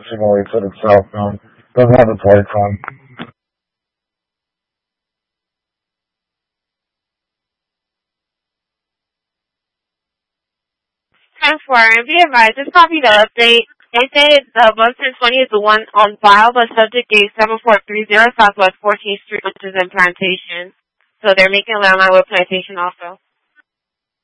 simulates it itself. Doesn't have its lights on. 10-4, and be advised, this copy the update. They say the bus 1020 is the one on file, but subject gate 7430 Southwest 14th Street, which is in Plantation. So they're making a landline with Plantation also.